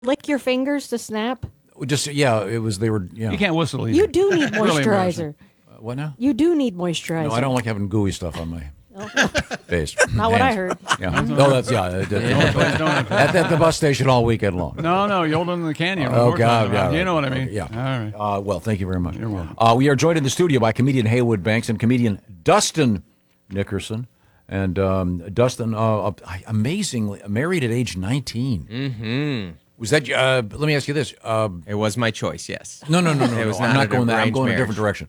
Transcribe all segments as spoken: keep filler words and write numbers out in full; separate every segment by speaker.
Speaker 1: lick your fingers to snap?
Speaker 2: Just yeah, it was. They were. Yeah.
Speaker 3: You can't whistle either.
Speaker 1: You do need
Speaker 3: Really
Speaker 1: moisturizer.
Speaker 2: Uh, what now?
Speaker 1: You do need moisturizer.
Speaker 2: No, I don't like having gooey stuff on my face.
Speaker 1: Not what I
Speaker 2: Hands.
Speaker 1: heard.
Speaker 2: Yeah. No, that's yeah. it- it- at, at the bus station all weekend long.
Speaker 3: No, no, you hold it in the canyon.
Speaker 2: Oh God, yeah,
Speaker 3: You
Speaker 2: right.
Speaker 3: know what I mean?
Speaker 2: Okay, yeah.
Speaker 3: All right.
Speaker 2: Uh, well, thank you very much.
Speaker 3: You're welcome.
Speaker 2: Uh, we are joined in the studio by comedian Haywood Banks and comedian Dustin Nickerson. And um, Dustin, uh, amazingly married at age nineteen.
Speaker 4: Mm-hmm.
Speaker 2: Was that? Uh, let me ask you this. Uh,
Speaker 4: It was my choice, yes.
Speaker 2: no, no, no, no.
Speaker 4: It was
Speaker 2: no, I'm
Speaker 4: not
Speaker 2: not
Speaker 4: an
Speaker 2: going that. I'm
Speaker 4: arranged
Speaker 2: going a
Speaker 4: marriage.
Speaker 2: different direction.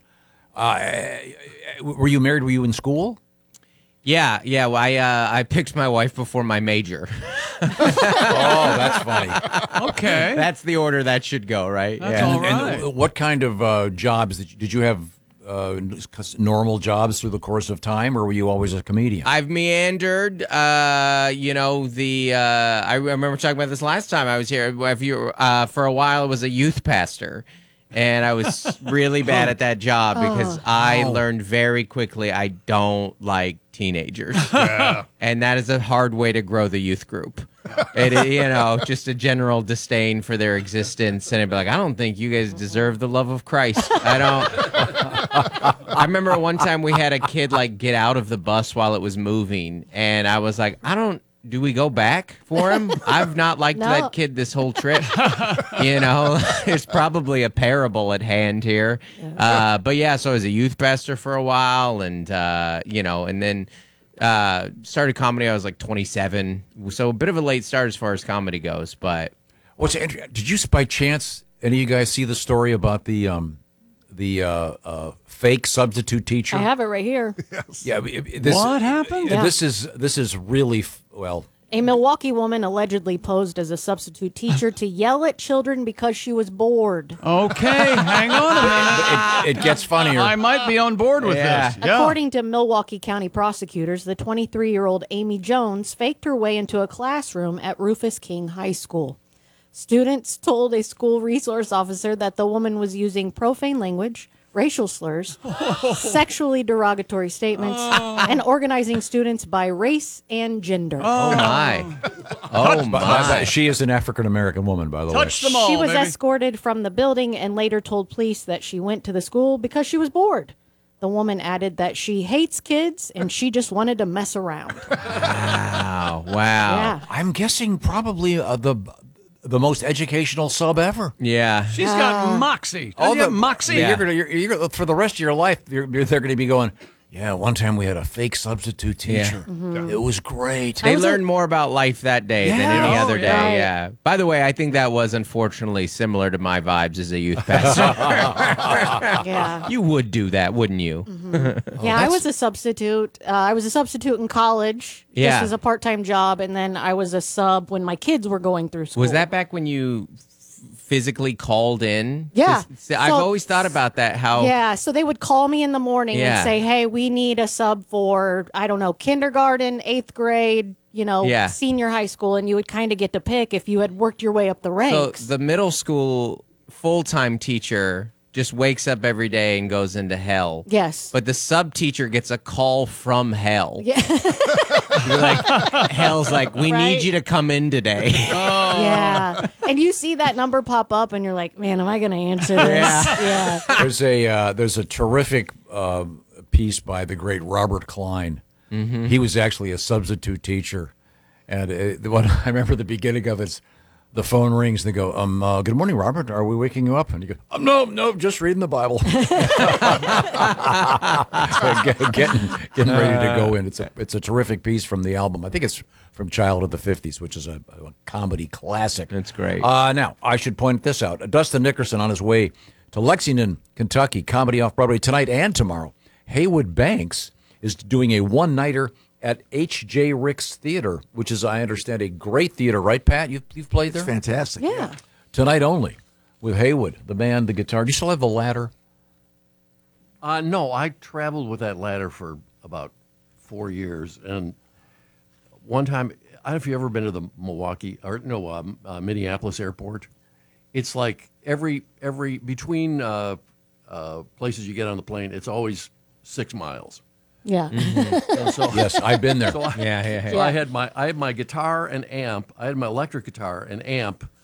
Speaker 2: Uh, were you married? Were you in school?
Speaker 4: Yeah, yeah. Well, I uh, I picked my wife before my major.
Speaker 2: Oh, that's funny.
Speaker 3: Okay.
Speaker 4: That's the order that should go, right?
Speaker 3: That's
Speaker 4: yeah.
Speaker 3: all
Speaker 2: And
Speaker 3: right.
Speaker 2: what kind of uh, jobs did you, did you have? Uh, normal jobs through the course of time, or were you always a comedian?
Speaker 4: I've meandered. Uh, you know the. Uh, I remember talking about this last time I was here. If you, uh, for a while, I was a youth pastor, and I was really bad at that job because I learned very quickly I don't like teenagers, and that is a hard way to grow the youth group. It, you know, just a general disdain for their existence, and it'd be like, I don't think you guys deserve the love of Christ. I don't. I remember one time we had a kid like get out of the bus while it was moving, and I was like, I don't. Do we go back for him? I've not liked
Speaker 1: No.
Speaker 4: that kid this whole trip. You know, there's probably a parable at hand here. Uh, but yeah, so I was a youth pastor for a while, and uh, you know, and then. Uh, started comedy. I was like twenty-seven, so a bit of a late start as far as comedy goes. But
Speaker 2: What's Andrew? Did you by chance any of you guys see the story about the um, the uh, uh, fake substitute teacher?
Speaker 1: I have it right here.
Speaker 2: Yeah, it- it- this,
Speaker 3: What happened?
Speaker 1: Yeah.
Speaker 2: This is this is really f- well.
Speaker 1: A Milwaukee woman allegedly posed as a substitute teacher to yell at children because she was bored.
Speaker 3: Okay, hang on a minute.
Speaker 2: It, it gets funnier.
Speaker 3: I might be on board with
Speaker 4: Yeah.
Speaker 3: this. Yeah.
Speaker 1: According to Milwaukee County prosecutors, the twenty-three-year-old Amy Jones faked her way into a classroom at Rufus King High School. Students told a school resource officer that the woman was using profane language, racial slurs, sexually derogatory statements, and organizing students by race and gender.
Speaker 4: oh my, oh
Speaker 2: By- by- by-
Speaker 4: my,
Speaker 2: she is an African American woman, by the
Speaker 3: Touch
Speaker 2: way.
Speaker 3: them all,
Speaker 1: She was
Speaker 3: baby.
Speaker 1: escorted from the building and later told police that she went to the school because she was bored. The woman added that she hates kids and she just wanted to mess around.
Speaker 4: wow, wow,
Speaker 1: Yeah.
Speaker 2: I'm guessing probably uh, the the most educational sub ever.
Speaker 4: yeah.
Speaker 3: She's got moxie.
Speaker 2: All
Speaker 3: Doesn't
Speaker 2: the
Speaker 3: the moxie.
Speaker 4: Yeah.
Speaker 2: You're gonna, you're, you're gonna, for the rest of your life, you're, you're, they're going to be going. Yeah, one time we had a fake substitute
Speaker 4: Yeah.
Speaker 2: teacher. It was great.
Speaker 4: They
Speaker 1: was a-
Speaker 4: learned more about life that day than
Speaker 2: Yeah.
Speaker 4: any
Speaker 2: Oh,
Speaker 4: other
Speaker 1: yeah.
Speaker 4: day. Yeah. By the way, I think that was unfortunately similar to my vibes as a youth pastor.
Speaker 1: Yeah.
Speaker 4: You would do that, wouldn't you?
Speaker 1: Yeah, I was a substitute. Uh, I was a substitute in college.
Speaker 4: Yeah.
Speaker 1: Just as a part-time job, and then I was a sub when my kids were going through school.
Speaker 4: Was that back when you f- physically called in?
Speaker 1: Yeah.
Speaker 4: See, I've
Speaker 1: So-
Speaker 4: always thought about that. How
Speaker 1: Yeah, so they would call me in the morning
Speaker 4: Yeah.
Speaker 1: and say, "Hey, we need a sub for I don't know, kindergarten, eighth grade, you know,
Speaker 4: Yeah.
Speaker 1: senior high school," and you would kind of get to pick if you had worked your way up the
Speaker 4: so
Speaker 1: ranks.
Speaker 4: the middle school full time teacher just wakes up every day and goes into hell.
Speaker 1: Yes.
Speaker 4: But the sub teacher gets a call from hell.
Speaker 1: Yeah.
Speaker 4: You're like, hell's like, we
Speaker 1: Right.
Speaker 4: need you to come in today.
Speaker 1: Yeah. And you see that number pop up and you're like, "Man, am I going to answer this?" Yeah.
Speaker 2: There's a uh, there's a terrific uh, piece by the great Robert Klein.
Speaker 4: Mm-hmm.
Speaker 2: He was actually a substitute teacher, and uh, the one I remember the beginning of it's the phone rings and they go, "Um, uh, good morning, Robert. Are we waking you up?" And you go, um, "No, no, just reading the Bible." So get- getting getting ready to go in. It's a it's a terrific piece from the album. I think it's from Child of the fifties, which is a, a comedy classic.
Speaker 4: That's great.
Speaker 2: Uh, now, I should point this out. Dustin Nickerson on his way to Lexington, Kentucky, comedy off-Broadway tonight and tomorrow. Haywood Banks is doing a one-nighter at H J Ricks Theater, which is, I understand, a great theater. Right, Pat? You've, you've played there?
Speaker 5: It's fantastic.
Speaker 1: Yeah.
Speaker 2: Tonight only with Haywood, the band, the guitar. Do you still have the ladder?
Speaker 5: Uh, no, I traveled with that ladder for about four years, and one time, I don't know if you've ever been to the Milwaukee or no um, uh, Minneapolis airport. It's like every every between uh, uh, places you get on the plane, it's always six miles.
Speaker 1: Yeah.
Speaker 5: And so,
Speaker 2: Yes, I've been there.
Speaker 5: so I,
Speaker 4: Yeah, yeah,
Speaker 5: so
Speaker 4: yeah.
Speaker 5: I had my I had my guitar and amp. I had my electric guitar and amp